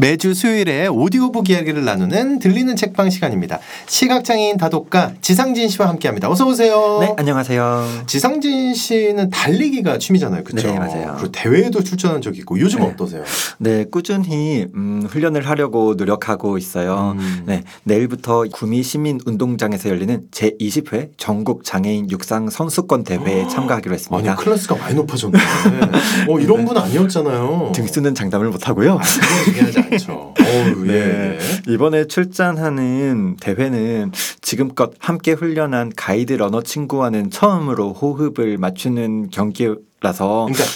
매주 수요일에 오디오북 이야기를 나누는 들리는 책방 시간입니다. 시각장애인 다독가 지상진 씨와 함께합니다. 어서 오세요. 네, 안녕하세요. 지상진 씨는 달리기가 취미잖아요, 그렇죠? 네, 맞아요. 그리고 대회에도 출전한 적이 있고 요즘 어떠세요? 네, 꾸준히 훈련을 하려고 노력하고 있어요. 네, 내일부터 구미 시민운동장에서 열리는 제20회 전국 장애인 육상 선수권 대회에 참가하기로 했습니다. 아니, 클래스가 많이 높아졌네. 이런 분 아니었잖아요. 등수는 장담을 못하고요. 얘기하지 않죠. 네. 이번에 출전하는 대회는 지금껏 함께 훈련한 가이드 러너 친구와는 처음으로 호흡을 맞추는 경기라서 그러니까